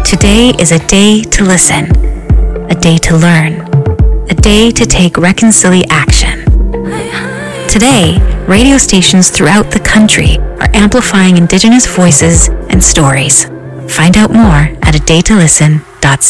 Today is a day to listen, a day to learn, a day to take reconciliation action. Today, radio stations throughout the country are amplifying Indigenous voices and stories. Find out more at adaytolisten.ca.